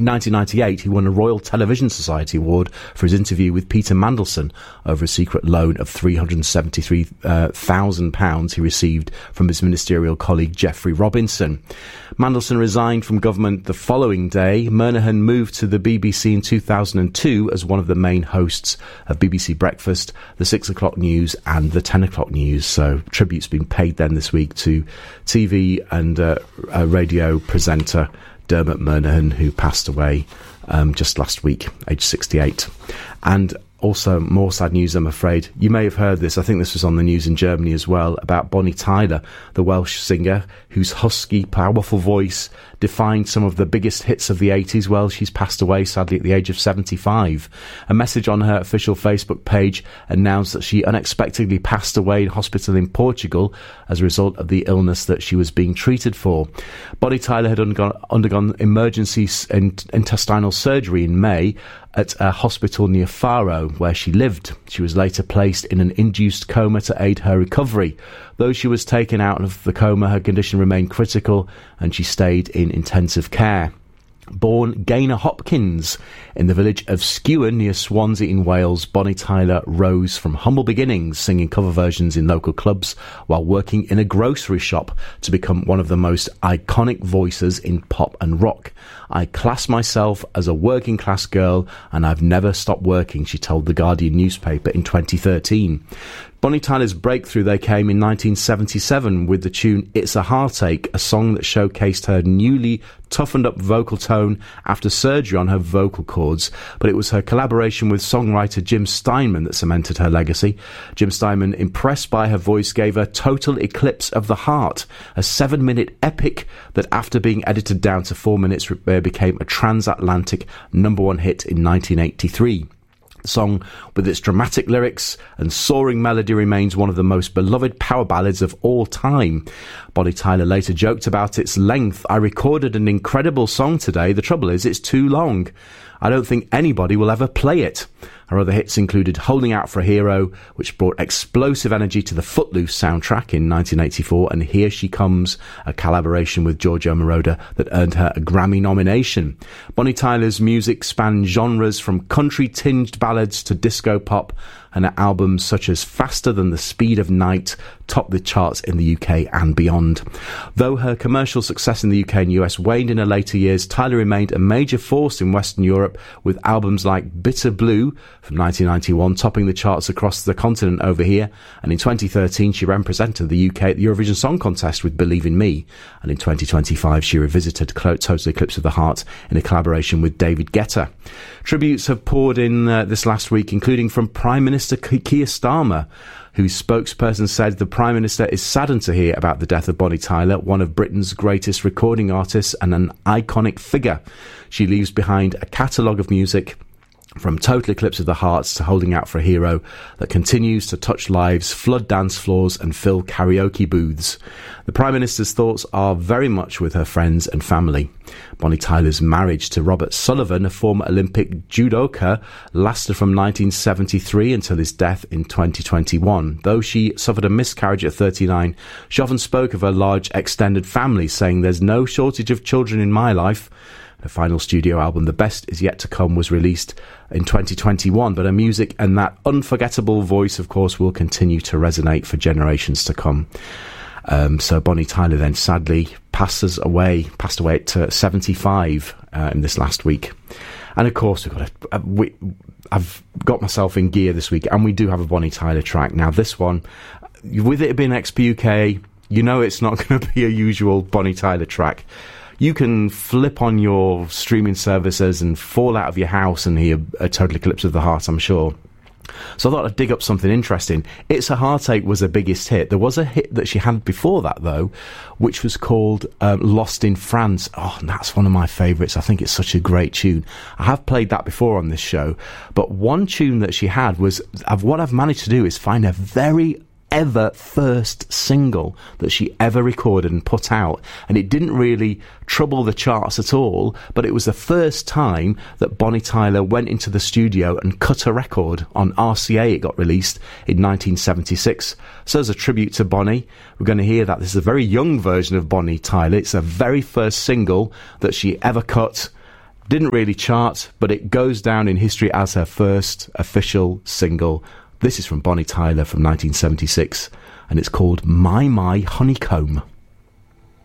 In 1998, he won a Royal Television Society Award for his interview with Peter Mandelson over a secret loan of £373,000 he received from his ministerial colleague Geoffrey Robinson. Mandelson resigned from government the following day. Murnaghan moved to the BBC in 2002 as one of the main hosts of BBC Breakfast, the 6 o'clock news and the 10 o'clock news. So tribute's been paid then this week to TV and radio presenter Dermot Murnaghan, who passed away just last week, aged 68. And also more sad news, I'm afraid. You may have heard this, I think this was on the news in Germany as well, about Bonnie Tyler, the Welsh singer whose husky, powerful voice defined some of the biggest hits of the 80s. Well, she's passed away, sadly, at the age of 75. A message on her official Facebook page announced that she unexpectedly passed away in hospital in Portugal as a result of the illness that she was being treated for. Bonnie Tyler had undergone emergency intestinal surgery in May at a hospital near Faro, where she lived. She was later placed in an induced coma to aid her recovery. Though she was taken out of the coma, her condition remained critical and she stayed in intensive care. Born Gaynor Hopkins in the village of Skewen near Swansea in Wales, Bonnie Tyler rose from humble beginnings, singing cover versions in local clubs while working in a grocery shop to become one of the most iconic voices in pop and rock. I class myself as a working class girl and I've never stopped working, she told The Guardian newspaper in 2013. Bonnie Tyler's breakthrough, they came in 1977 with the tune It's a Heartache, a song that showcased her newly toughened up vocal tone after surgery on her vocal cords, but it was her collaboration with songwriter Jim Steinman that cemented her legacy. Jim Steinman, impressed by her voice, gave her Total Eclipse of the Heart, a 7-minute epic that after being edited down to 4 minutes became a transatlantic #1 hit in 1983. The song, with its dramatic lyrics and soaring melody, remains one of the most beloved power ballads of all time. Bonnie Tyler later joked about its length. I recorded an incredible song today. The trouble is, it's too long. I don't think anybody will ever play it. Her other hits included Holding Out for a Hero, which brought explosive energy to the Footloose soundtrack in 1984, and Here She Comes, a collaboration with Giorgio Moroder that earned her a Grammy nomination. Bonnie Tyler's music spanned genres from country-tinged ballads to disco pop, and her albums such as Faster Than the Speed of Night topped the charts in the UK and beyond. Though her commercial success in the UK and US waned in her later years, Tyler remained a major force in Western Europe, with albums like Bitter Blue from 1991 topping the charts across the continent over here, and in 2013 she represented the UK at the Eurovision Song Contest with Believe in Me, and in 2025 she revisited Total Eclipse of the Heart in a collaboration with David Guetta. Tributes have poured in this last week, including from Prime Minister Keir Starmer, whose spokesperson said the Prime Minister is saddened to hear about the death of Bonnie Tyler, one of Britain's greatest recording artists and an iconic figure. She leaves behind a catalogue of music from Total Eclipse of the Heart to Holding Out for a Hero that continues to touch lives, flood dance floors and fill karaoke booths. The Prime Minister's thoughts are very much with her friends and family. Bonnie Tyler's marriage to Robert Sullivan, a former Olympic judoka, lasted from 1973 until his death in 2021. Though she suffered a miscarriage at 39, she often spoke of her large extended family, saying, "There's no shortage of children in my life." Her final studio album, The Best Is Yet to Come, was released in 2021, but her music and that unforgettable voice, of course, will continue to resonate for generations to come. So Bonnie Tyler then sadly passed away at 75 in this last week. And of course, I've got myself in gear this week, and we do have a Bonnie Tyler track. Now this one, with it being XPUK, you know it's not going to be a usual Bonnie Tyler track. You can flip on your streaming services and fall out of your house and hear a Total Eclipse of the Heart, I'm sure. So I thought I'd dig up something interesting. It's a Heartache was her biggest hit. There was a hit that she had before that, though, which was called Lost in France. Oh, and that's one of my favourites. I think it's such a great tune. I have played that before on this show. But one tune that she had was, what I've managed to do is find a very ever first single that she ever recorded and put out, and it didn't really trouble the charts at all, but it was the first time that Bonnie Tyler went into the studio and cut a record. On RCA it got released in 1976. So as a tribute to Bonnie, we're going to hear that. This is a very young version of Bonnie Tyler. It's the very first single that she ever cut. Didn't really chart, but it goes down in history as her first official single. This is from Bonnie Tyler from 1976, and it's called My Honeycomb.